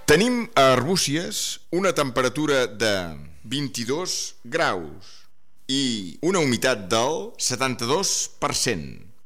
Tenim a Arbúcies una temperatura de 22 graus i una humitat del 72%.